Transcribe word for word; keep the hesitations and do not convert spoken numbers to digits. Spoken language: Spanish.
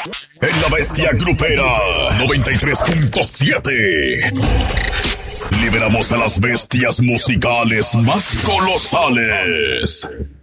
En la Bestia Grupera noventa y tres punto siete. Liberamos a las bestias musicales más colosales.